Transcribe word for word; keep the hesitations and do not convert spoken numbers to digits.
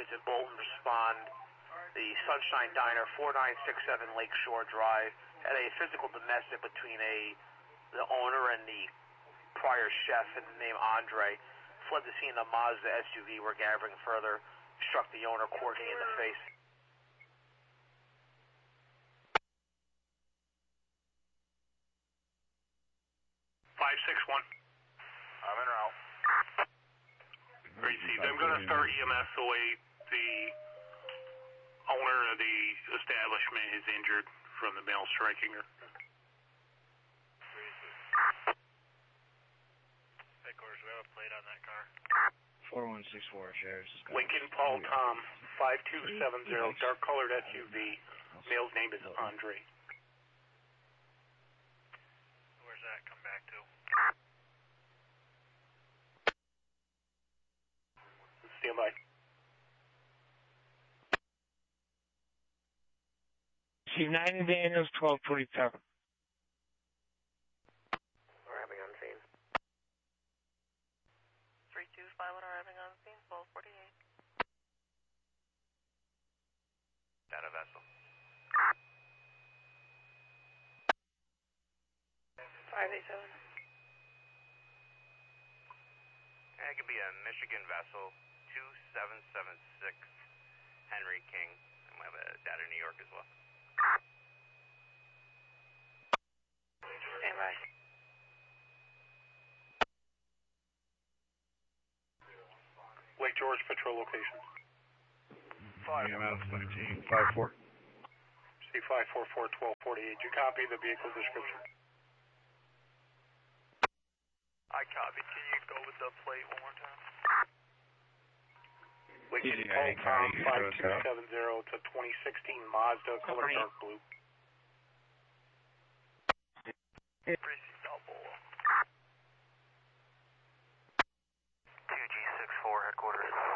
units in Bolton respond. The Sunshine Diner, four nine six seven Lakeshore Drive, had a physical domestic between a the owner and the prior chef, and named Andre. Fled the scene of the Mazda S U V, where gathering further, struck the owner, Courtney, in the face. five six one. I'm en route. Received. I'm going to start E M S away. The owner of the establishment is injured from the male striking her. Headquarters, we have a plate on that car. four one six four, Sheriff's. Lincoln Paul Tom, five two seven zero, dark colored S U V. Male's name is Andre. Where's that come back to? Stand by. Chief ninety Daniels, twelve twenty-seven. Arriving on scene. three two five one arriving on scene, twelve forty-eight. Data vessel. five eight seven. It could be a Michigan vessel, two seven seven six, Henry King. And we have a data New York as well. Stand by. Lake George patrol location. five E M S nineteen, five four. C five four four, twelve forty-eight. You copy the vehicle description? I copy. Can you go with the plate one more time? Lincoln Paul Tom, five two seven zero to twenty sixteen Mazda, color dark blue. Precinct double. two G six four, headquarters.